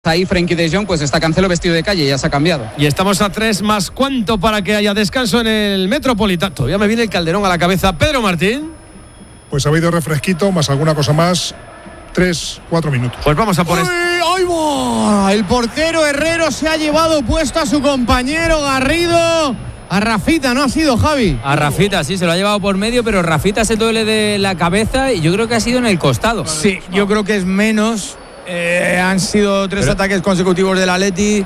está ahí Frenkie de Jong, pues está Cancelo vestido de calle, ya se ha cambiado. Y estamos a 3 más cuánto para que haya descanso en el Metropolitano. Todavía me viene el Calderón a la cabeza. Pedro Martín. Pues ha habido refresquito, más alguna cosa más. 3-4 minutos. Pues vamos a por esto. ¡Ay, va! El portero Herrero se ha llevado puesto a su compañero Garrido. A Rafita, ¿no ha sido, Javi? A Rafita, sí, se lo ha llevado por medio, pero Rafita se duele de la cabeza y yo creo que ha sido en el costado. Sí, yo creo que es menos. Han sido 3 ataques consecutivos del Atleti.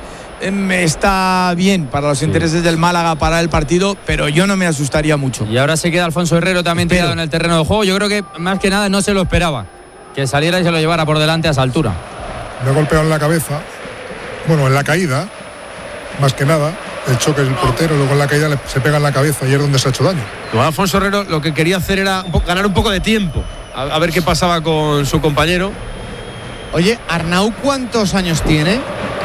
Está bien para los intereses del Málaga para el partido, pero yo no me asustaría mucho. Y ahora se queda Alfonso Herrero también tirado en el terreno de juego. Yo creo que más que nada no se lo esperaba, que saliera y se lo llevara por delante a esa altura. Me ha golpeado en la cabeza, bueno, en la caída, más que nada. El choque del portero, luego en la caída se pega en la cabeza y es donde se ha hecho daño. Alfonso Herrero lo que quería hacer era ganar un poco de tiempo, a ver qué pasaba con su compañero. Oye, Arnau, ¿cuántos años tiene?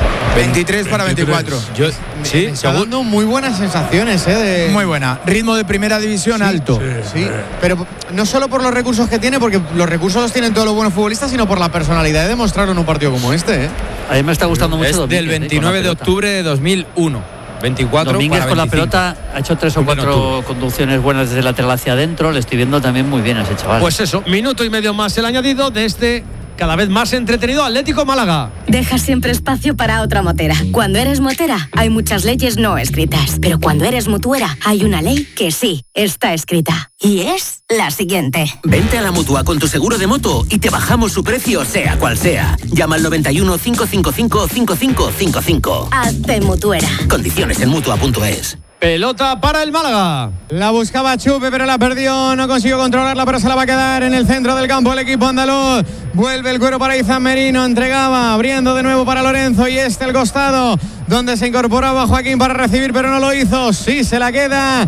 23 para 24. Me está dando muy buenas sensaciones, Muy buena. Ritmo de primera división alto. Sí, pero no solo por los recursos que tiene, porque los recursos los tienen todos los buenos futbolistas, sino por la personalidad de demostrarlo en un partido como este, A mí me está gustando mucho. Es Domínguez, del 29 de octubre de 2001. 24 Domínguez para con 25. la pelota ha hecho 3 o 4 conducciones buenas desde lateral hacia adentro. Le estoy viendo también muy bien a ese chaval. Pues eso, minuto y medio más el añadido de este cada vez más entretenido Atlético Málaga. Deja siempre espacio para otra motera. Cuando eres motera, hay muchas leyes no escritas. Pero cuando eres mutuera, hay una ley que sí está escrita. Y es la siguiente. Vente a la Mutua con tu seguro de moto y te bajamos su precio, sea cual sea. Llama al 91 555 5555. Hazte mutuera. Condiciones en Mutua.es. Pelota para el Málaga. La buscaba Chupe, pero la perdió. No consiguió controlarla, pero se la va a quedar en el centro del campo el equipo andaluz. Vuelve el cuero para Izan Merino. Entregaba, abriendo de nuevo para Lorenzo. Y el costado, donde se incorporaba Joaquín para recibir, pero no lo hizo. Sí, se la queda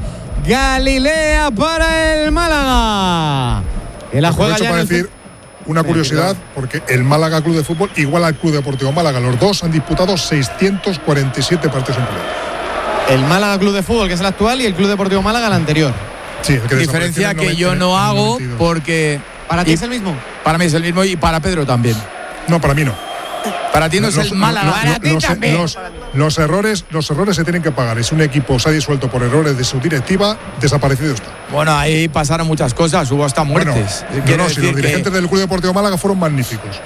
Galilea para el Málaga. Y la juega ya para decir una curiosidad, porque el Málaga Club de Fútbol igual al Club Deportivo Málaga. Los dos han disputado 647 partidos en pelota. El Málaga Club de Fútbol, que es el actual, y el Club Deportivo Málaga, el anterior. Sí, el que diferencia que yo no hago, porque ¿para ti es el mismo? Para mí es el mismo y para Pedro también. No, para mí no. Para ti no es el Málaga. Para ti también. Los errores se tienen que pagar. Es un equipo se ha disuelto por errores de su directiva, desaparecido está. Bueno, ahí pasaron muchas cosas, hubo hasta muertes. Bueno, si los dirigentes del Club Deportivo Málaga fueron magníficos.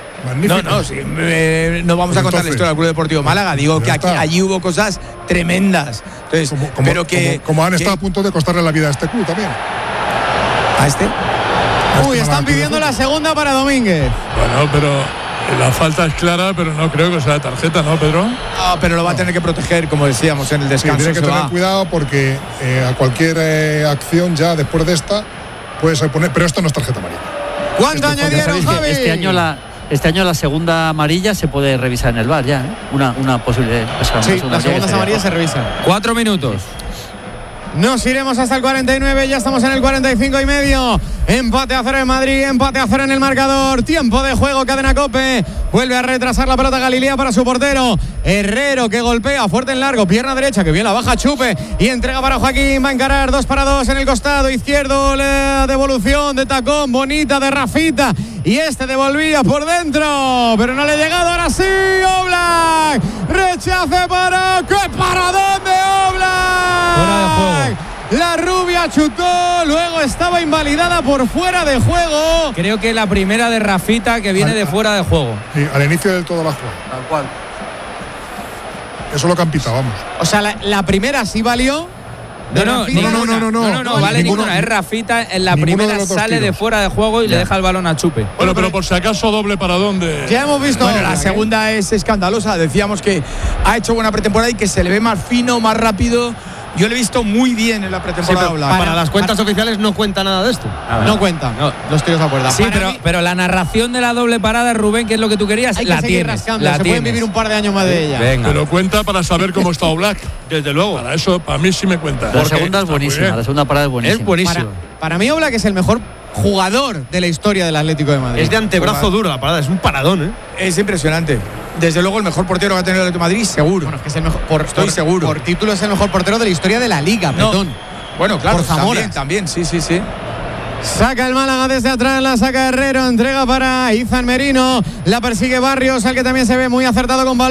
No vamos a contar la historia del Club Deportivo Málaga. Digo que allí hubo cosas tremendas. Entonces, como han estado a punto de costarle la vida a este club también. ¿A este? Uy, están pidiendo la segunda para Domínguez. Bueno, pero la falta es clara, pero no creo que sea tarjeta, ¿no, Pedro? Pero lo va a tener que proteger, como decíamos, en el descanso. Sí, tiene que tener cuidado porque a cualquier acción ya después de esta puede ser poner, pero esto no es tarjeta amarilla. ¿Cuánto añadieron, Javi? Este año la segunda amarilla se puede revisar en el VAR ya, Una posible. Sí, las segundas amarillas se revisan. 4 minutos. Nos iremos hasta el 49, ya estamos en el 45 y medio. Empate a 0 en Madrid, empate a 0 en el marcador. Tiempo de juego, Cadena COPE. Vuelve a retrasar la pelota Galilea para su portero. Herrero, que golpea fuerte en largo, pierna derecha, que bien la baja Chupe. Y entrega para Joaquín, va a encarar 2 para 2 en el costado izquierdo. La devolución de tacón, bonita de Rafita. Y devolvía por dentro, pero no le ha llegado. Ahora sí, Oblak. Rechace para... ¿Qué paradón de Oblak? Fuera de juego. La rubia chutó, luego estaba invalidada por fuera de juego. Creo que la primera de Rafita que viene de fuera de juego. Sí, al inicio del todo la jugada. Tal cual. Eso lo campita, vamos. O sea, la primera sí valió. No, vale ninguna. Es Rafita, en la primera sale de fuera de juego y le deja el balón a Chupe. Bueno, pero por si acaso doble paradón de... Ya hemos visto. Bueno, la segunda es escandalosa. Decíamos que ha hecho buena pretemporada y que se le ve más fino, más rápido. Yo lo he visto muy bien en la pretemporada. Sí, para las cuentas oficiales no cuenta nada de esto. No cuenta. No, los tiros a puerta. Sí, pero la narración de la doble parada, Rubén, que es lo que tú querías, hay la que seguir tienes. rascando. Se pueden vivir un par de años más de ella. Venga. Pero cuenta para saber cómo está Oblak. Desde luego. Para eso, para mí sí me cuenta. La segunda es buenísima. La segunda parada es buenísima. Es buenísima. Para mí, Oblak es el mejor jugador de la historia del Atlético de Madrid. Es de antebrazo duro la parada, es un paradón, Es impresionante. Desde luego el mejor portero que ha tenido el Atlético de Madrid, seguro. Bueno, es que es el mejor, estoy seguro. Por título es el mejor portero de la historia de la Liga, Petón. Bueno, claro, por Zamora. También, sí. Saca el Málaga desde atrás, la saca Herrero, entrega para Izan Merino, la persigue Barrios, al que también se ve muy acertado con balón.